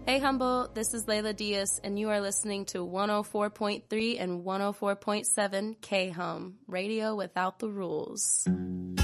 Hey Humboldt, this is Layla Diaz, and you are listening to 104.3 and 104.7 K-Hum, radio without the rules.